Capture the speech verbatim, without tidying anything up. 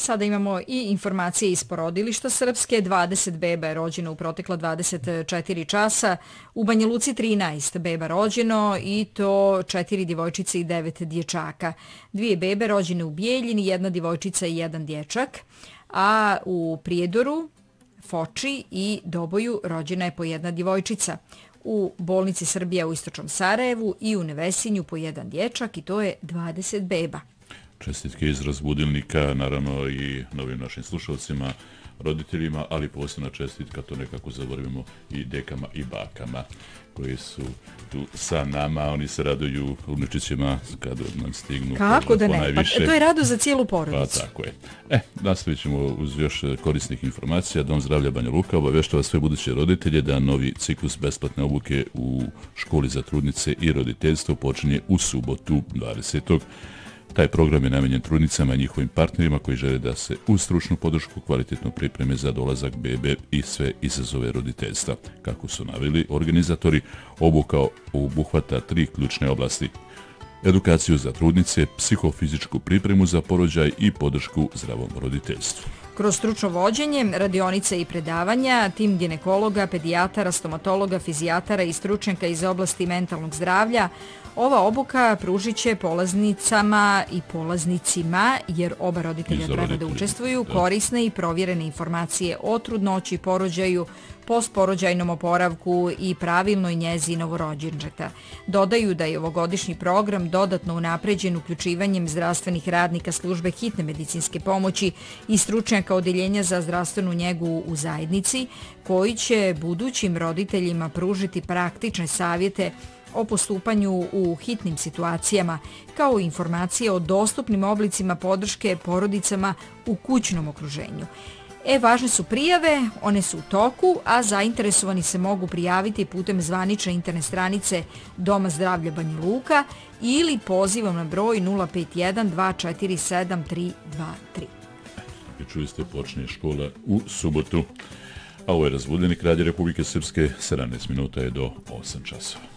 Sada imamo i informacije iz porodilišta Srpske. dvadeset beba je rođeno u protekla dvadeset četiri časa. U Banja Luci trinaest beba rođeno i to četiri djevojčice i devet dječaka. Dvije bebe rođene u Bijeljini, jedna djevojčica i jedan dječak. A u Prijedoru, Foči i Doboju rođena je po jedna djevojčica. U bolnici Srbija u Istočnom Sarajevu i u Nevesinju po jedan dječak i to je dvadeset beba. Čestitke iz razbudilnika, naravno i novim našim slušalcima, roditeljima, ali posebna čestitka, to nekako zaboravimo, i dekama i bakama koji su tu sa nama. Oni se raduju unučićima kad nam stignu. Kako da ne? Pa to je rado za cijelu porodicu. Pa tako je. E, nastavit ćemo uz još korisnih informacija. Dom zdravlja Banja Luka obaveštava sve buduće roditelje da novi ciklus besplatne obuke u školi za trudnice i roditeljstvo počinje u subotu dvadesetog Taj program je namenjen trudnicama i njihovim partnerima koji žele da se uz stručnu podršku kvalitetno pripreme za dolazak bebe i sve izazove roditeljstva. Kako su naveli organizatori, obuka obuhvata tri ključne oblasti: edukaciju za trudnice, psihofizičku pripremu za porođaj i podršku zdravom roditeljstvu. Kroz stručno vođenje, radionice i predavanja, tim ginekologa, pedijatara, stomatologa, fizijatara i stručnjaka iz oblasti mentalnog zdravlja, ova obuka pružit će polaznicama i polaznicima, jer oba roditelja treba da učestvuju, korisne i provjerene informacije o trudnoći, porođaju, postporođajnom oporavku i pravilnoj njezi novorođenčeta. Dodaju da je ovogodišnji program dodatno unapređen uključivanjem zdravstvenih radnika službe hitne medicinske pomoći i stručnjaka odeljenja za zdravstvenu njegu u zajednici, koji će budućim roditeljima pružiti praktične savjete o postupanju u hitnim situacijama, kao i informacije o dostupnim oblicima podrške porodicama u kućnom okruženju. E, važne su prijave, one su u toku, a zainteresovani se mogu prijaviti putem zvanične internet stranice Doma zdravlja Banja Luka ili pozivom na broj nula pet jedan dva četiri sedam tri dva tri. Čuli ste, počinje škola u subotu, a ovo je razbudilnik Radija Republike Srpske, sedamnaest minuta je do osam časova.